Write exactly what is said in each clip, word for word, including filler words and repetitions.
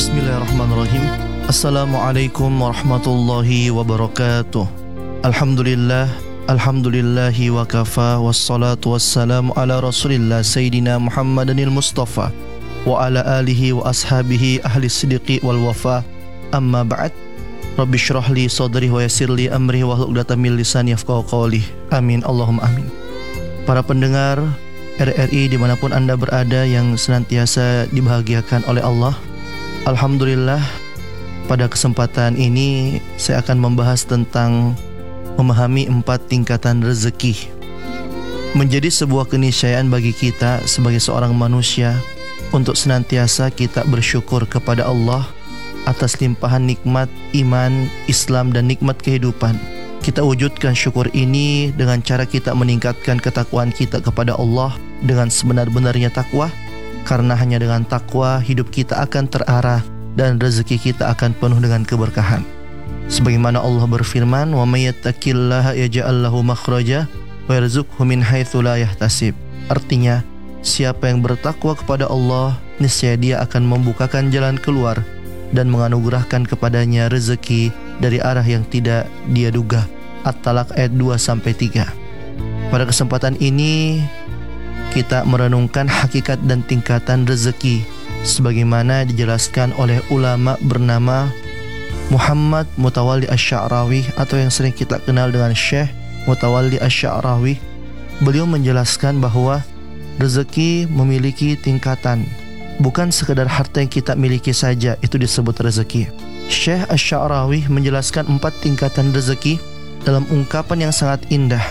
Bismillahirrahmanirrahim. Assalamualaikum warahmatullahi wabarakatuh. Alhamdulillah, alhamdulillahi wa kafa, wassalatu wassalamu ala rasulillah Sayyidina Muhammadanil Mustafa wa ala alihi wa ashabihi ahli siddiqi wal wafa. Amma ba'd. Rabbi syrah li sadri wa yassir li amri wa hlul 'uqdatam min lisani yafqahu qawli. Amin Allahumma amin. Para pendengar R R I dimanapun Anda berada yang senantiasa dibahagiakan oleh Allah, alhamdulillah pada kesempatan ini saya akan membahas tentang memahami empat tingkatan rezeki. Menjadi sebuah keniscayaan bagi kita sebagai seorang manusia untuk senantiasa kita bersyukur kepada Allah atas limpahan nikmat iman, Islam dan nikmat kehidupan. Kita wujudkan syukur ini dengan cara kita meningkatkan ketakwaan kita kepada Allah dengan sebenar-benarnya takwa, karena hanya dengan takwa hidup kita akan terarah dan rezeki kita akan penuh dengan keberkahan. Sebagaimana Allah berfirman, "Wa may yattaqillaha yaj'al lahu makhraja wa yarzuqhu min haitsu la yahtasib." Artinya, siapa yang bertakwa kepada Allah, niscaya dia akan membukakan jalan keluar dan menganugerahkan kepadanya rezeki dari arah yang tidak dia duga. At-Talaq ayat dua sampai tiga. Pada kesempatan ini kita merenungkan hakikat dan tingkatan rezeki sebagaimana dijelaskan oleh ulama bernama Muhammad Mutawalli Asy-Sya'rawi atau yang sering kita kenal dengan Syekh Mutawalli Asy-Sya'rawi. Beliau menjelaskan bahwa rezeki memiliki tingkatan. Bukan sekedar harta yang kita miliki saja itu disebut rezeki. Syekh Asy-Sya'rawi menjelaskan empat tingkatan rezeki dalam ungkapan yang sangat indah.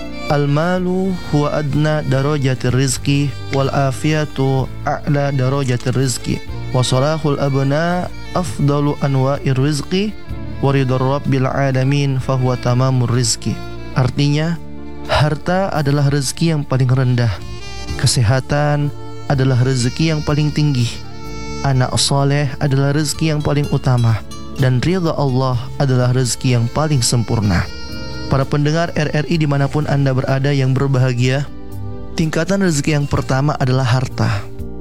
Al-malu huwa adna darajatir rizqi wal afiyatu a'la darajatir rizqi wa salahul abna afdalu anwa'ir rizqi wa ridar rabbil alamin fahuwa tamamur rizqi. Artinya, harta adalah rezeki yang paling rendah, kesehatan adalah rezeki yang paling tinggi, anak soleh adalah rezeki yang paling utama, dan ridha Allah adalah rezeki yang paling sempurna. Para pendengar R R I dimanapun Anda berada yang berbahagia, tingkatan rezeki yang pertama adalah harta.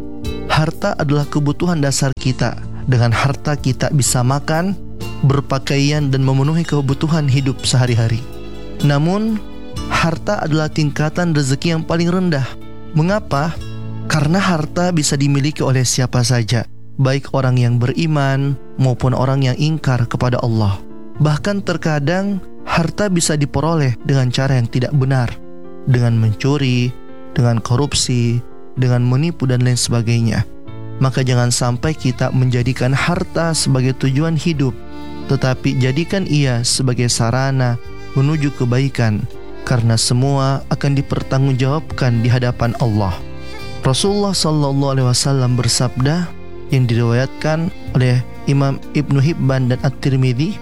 Harta adalah kebutuhan dasar kita. Dengan harta kita bisa makan, berpakaian, dan memenuhi kebutuhan hidup sehari-hari. Namun, harta adalah tingkatan rezeki yang paling rendah. Mengapa? Karena harta bisa dimiliki oleh siapa saja, baik orang yang beriman maupun orang yang ingkar kepada Allah. Bahkan terkadang harta bisa diperoleh dengan cara yang tidak benar, dengan mencuri, dengan korupsi, dengan menipu dan lain sebagainya. Maka jangan sampai kita menjadikan harta sebagai tujuan hidup, tetapi jadikan ia sebagai sarana menuju kebaikan, karena semua akan dipertanggungjawabkan di hadapan Allah. Rasulullah sallallahu alaihi wasallam bersabda yang diriwayatkan oleh Imam Ibnu Hibban dan At-Tirmidzi,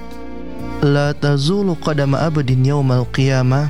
"La tazulu qadama abdin yaumal qiyamah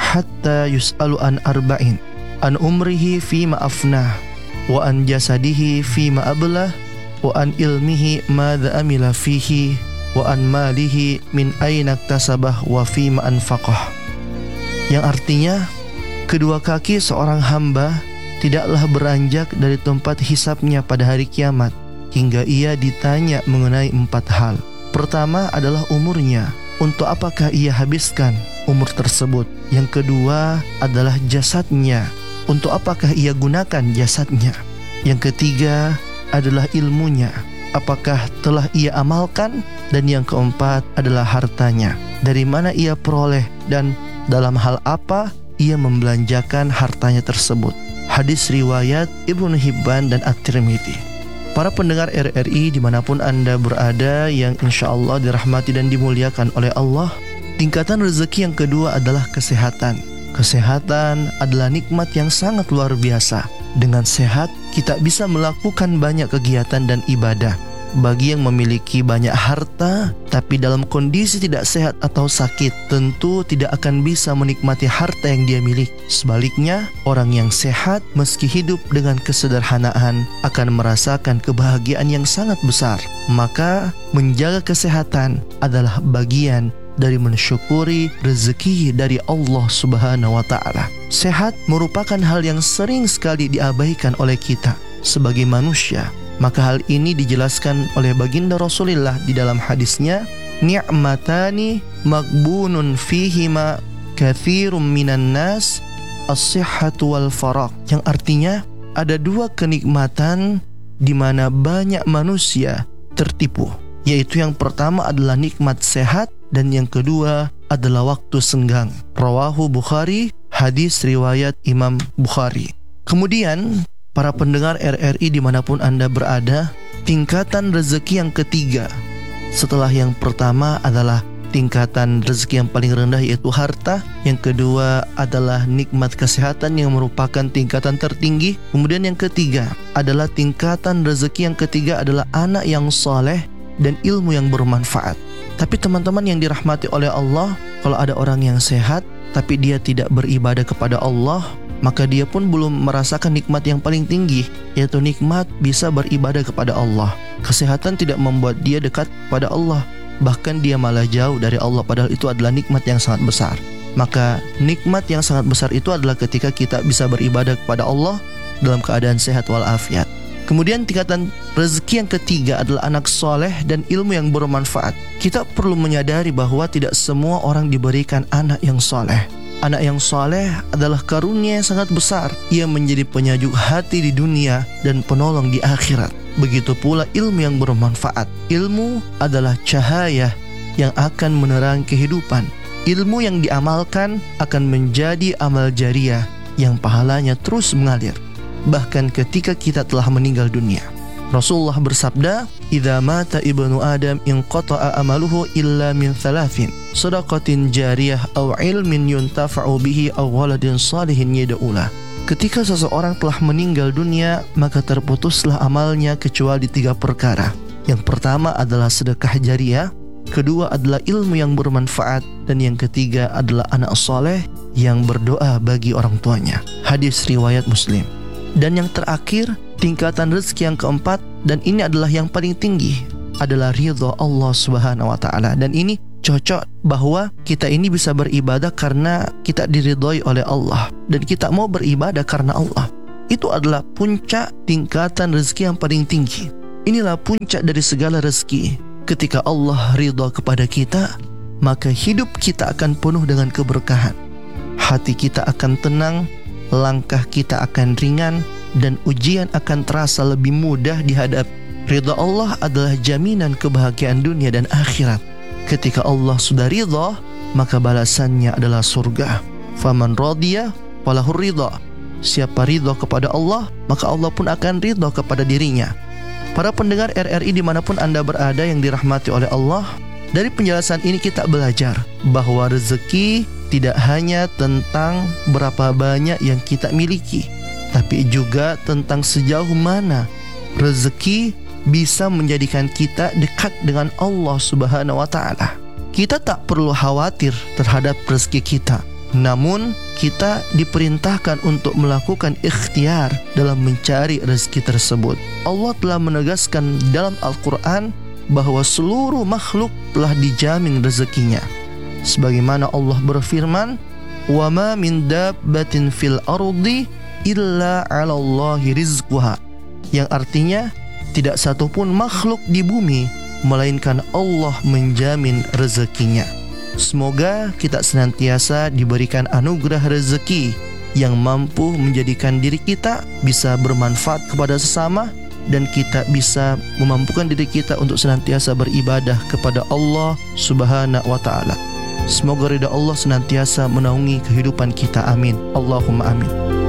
hatta yus'alu an arba'in, an umrihi fima afnah, wa an jasadihi fima ablah, wa an ilmihi madza amila fihi, wa an malihi min aina iktasabah wa fima anfaqah." Yang artinya, kedua kaki seorang hamba tidaklah beranjak dari tempat hisabnya pada hari kiamat hingga ia ditanya mengenai empat hal. Pertama adalah umurnya, untuk apakah ia habiskan umur tersebut. Yang kedua adalah jasadnya, untuk apakah ia gunakan jasadnya. Yang ketiga adalah ilmunya, apakah telah ia amalkan. Dan yang keempat adalah hartanya, dari mana ia peroleh dan dalam hal apa ia membelanjakan hartanya tersebut. Hadis riwayat Ibnu Hibban dan At-Tirmidzi. Para pendengar R R I dimanapun Anda berada yang insya Allah dirahmati dan dimuliakan oleh Allah, tingkatan rezeki yang kedua adalah kesehatan. Kesehatan adalah nikmat yang sangat luar biasa. Dengan sehat, kita bisa melakukan banyak kegiatan dan ibadah. Bagi yang memiliki banyak harta tapi dalam kondisi tidak sehat atau sakit, tentu tidak akan bisa menikmati harta yang dia miliki. Sebaliknya, orang yang sehat meski hidup dengan kesederhanaan akan merasakan kebahagiaan yang sangat besar. Maka menjaga kesehatan adalah bagian dari mensyukuri rezeki dari Allah Subhanahu wa Ta'ala. Sehat merupakan hal yang sering sekali diabaikan oleh kita sebagai manusia. Maka hal ini dijelaskan oleh baginda Rasulullah di dalam hadisnya, ni'matani magbunun fihima kathirum minan nas, as-sihhatu wal faraq. Yang artinya ada dua kenikmatan di mana banyak manusia tertipu, yaitu yang pertama adalah nikmat sehat dan yang kedua adalah waktu senggang. Rawahu Bukhari, hadis riwayat Imam Bukhari. Kemudian para pendengar R R I dimanapun Anda berada, tingkatan rezeki yang ketiga setelah yang pertama adalah tingkatan rezeki yang paling rendah yaitu harta. Yang kedua adalah nikmat kesehatan yang merupakan tingkatan tertinggi. Kemudian yang ketiga adalah tingkatan rezeki yang ketiga adalah anak yang soleh dan ilmu yang bermanfaat. Tapi teman-teman yang dirahmati oleh Allah, kalau ada orang yang sehat tapi dia tidak beribadah kepada Allah, maka dia pun belum merasakan nikmat yang paling tinggi, yaitu nikmat bisa beribadah kepada Allah. Kesehatan tidak membuat dia dekat pada Allah, bahkan dia malah jauh dari Allah, padahal itu adalah nikmat yang sangat besar. Maka nikmat yang sangat besar itu adalah ketika kita bisa beribadah kepada Allah dalam keadaan sehat walafiat. Kemudian tingkatan rezeki yang ketiga adalah anak soleh dan ilmu yang bermanfaat. Kita perlu menyadari bahwa tidak semua orang diberikan anak yang soleh. Anak yang soleh adalah karunia yang sangat besar. Ia menjadi penyejuk hati di dunia dan penolong di akhirat. Begitu pula ilmu yang bermanfaat. Ilmu adalah cahaya yang akan menerangi kehidupan. Ilmu yang diamalkan akan menjadi amal jariah yang pahalanya terus mengalir bahkan ketika kita telah meninggal dunia. Rasulullah bersabda, "Idza mata ibnu Adam inqata'a amaluhu illa min thalathin, shadaqatin jariyah aw ilmin yuntafa'u bihi aw waladin salihin yad'u lah." Ketika seseorang telah meninggal dunia, maka terputuslah amalnya kecuali tiga perkara. Yang pertama adalah sedekah jariyah, kedua adalah ilmu yang bermanfaat, dan yang ketiga adalah anak soleh yang berdoa bagi orang tuanya. Hadis riwayat Muslim. Dan yang terakhir, tingkatan rezeki yang keempat, dan ini adalah yang paling tinggi, adalah ridha Allah Subhanahu wa taala. Dan ini cocok bahwa kita ini bisa beribadah karena kita diridhoi oleh Allah dan kita mau beribadah karena Allah. Itu adalah puncak tingkatan rezeki yang paling tinggi. Inilah puncak dari segala rezeki. Ketika Allah ridha kepada kita, maka hidup kita akan penuh dengan keberkahan. Hati kita akan tenang, langkah kita akan ringan, dan ujian akan terasa lebih mudah dihadapi. Ridha Allah adalah jaminan kebahagiaan dunia dan akhirat. Ketika Allah sudah ridha, maka balasannya adalah surga. Faman radiya falahur ridha. Siapa ridha kepada Allah, maka Allah pun akan ridha kepada dirinya. Para pendengar R R I dimanapun Anda berada yang dirahmati oleh Allah, dari penjelasan ini kita belajar bahwa rezeki tidak hanya tentang berapa banyak yang kita miliki, tapi juga tentang sejauh mana rezeki bisa menjadikan kita dekat dengan Allah Subhanahu wa taala. Kita tak perlu khawatir terhadap rezeki kita, namun kita diperintahkan untuk melakukan ikhtiar dalam mencari rezeki tersebut. Allah telah menegaskan dalam Al-Quran bahwa seluruh makhluk telah dijamin rezekinya. Sebagaimana Allah berfirman, "Wa ma min dabbatin fil ardi illa 'ala Allahi rizquha." Yang artinya tidak satupun makhluk di bumi melainkan Allah menjamin rezekinya. Semoga kita senantiasa diberikan anugerah rezeki yang mampu menjadikan diri kita bisa bermanfaat kepada sesama, dan kita bisa memampukan diri kita untuk senantiasa beribadah kepada Allah Subhanahu wa taala. Semoga ridha Allah senantiasa menaungi kehidupan kita. Amin. Allahumma amin.